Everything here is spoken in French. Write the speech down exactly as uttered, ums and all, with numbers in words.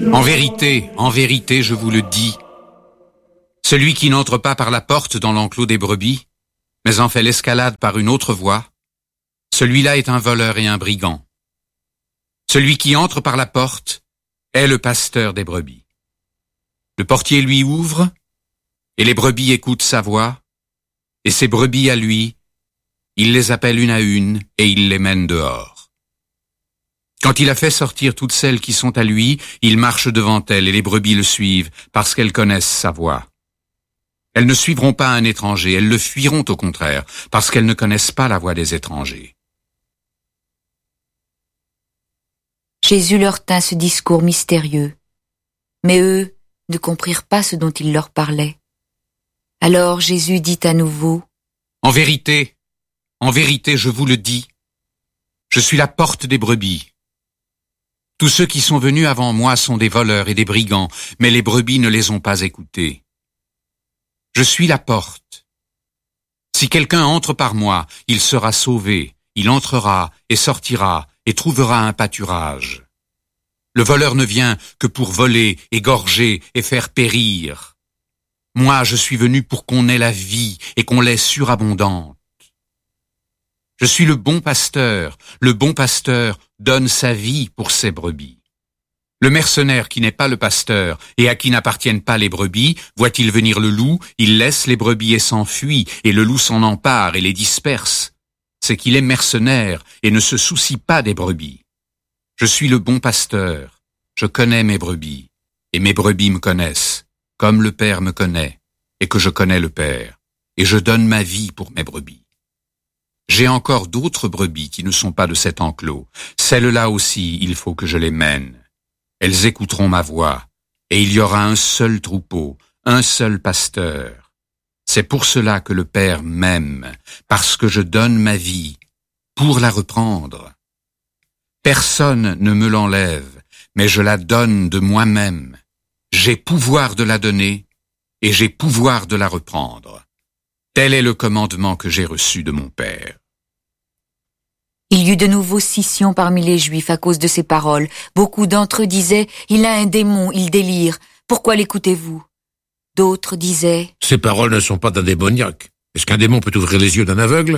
En vérité, en vérité, je vous le dis, celui qui n'entre pas par la porte dans l'enclos des brebis, mais en fait l'escalade par une autre voie, celui-là est un voleur et un brigand. Celui qui entre par la porte est le pasteur des brebis. Le portier lui ouvre, et les brebis écoutent sa voix, et ses brebis à lui, il les appelle une à une, et il les mène dehors. Quand il a fait sortir toutes celles qui sont à lui, il marche devant elles, et les brebis le suivent, parce qu'elles connaissent sa voix. Elles ne suivront pas un étranger, elles le fuiront au contraire, parce qu'elles ne connaissent pas la voix des étrangers. Jésus leur tint ce discours mystérieux, mais eux ne comprirent pas ce dont il leur parlait. Alors Jésus dit à nouveau, « En vérité, en vérité, je vous le dis, je suis la porte des brebis. Tous ceux qui sont venus avant moi sont des voleurs et des brigands, mais les brebis ne les ont pas écoutés. Je suis la porte. Si quelqu'un entre par moi, il sera sauvé, il entrera et sortira et trouvera un pâturage. Le voleur ne vient que pour voler, égorger et faire périr. Moi, je suis venu pour qu'on ait la vie et qu'on l'ait surabondante. Je suis le bon pasteur. Le bon pasteur donne sa vie pour ses brebis. Le mercenaire qui n'est pas le pasteur et à qui n'appartiennent pas les brebis, voit-il venir le loup, il laisse les brebis et s'enfuit, et le loup s'en empare et les disperse. C'est qu'il est mercenaire et ne se soucie pas des brebis. Je suis le bon pasteur. Je connais mes brebis, et mes brebis me connaissent, comme le Père me connaît, et que je connais le Père, et je donne ma vie pour mes brebis. J'ai encore d'autres brebis qui ne sont pas de cet enclos. Celles-là aussi, il faut que je les mène. Elles écouteront ma voix, et il y aura un seul troupeau, un seul pasteur. C'est pour cela que le Père m'aime, parce que je donne ma vie pour la reprendre. Personne ne me l'enlève, mais je la donne de moi-même. J'ai pouvoir de la donner, et j'ai pouvoir de la reprendre. Tel est le commandement que j'ai reçu de mon Père. » Il y eut de nouveau scission parmi les Juifs à cause de ces paroles. Beaucoup d'entre eux disaient, « Il a un démon, il délire. Pourquoi l'écoutez-vous » D'autres disaient, « Ces paroles ne sont pas d'un démoniaque. Est-ce qu'un démon peut ouvrir les yeux d'un aveugle ?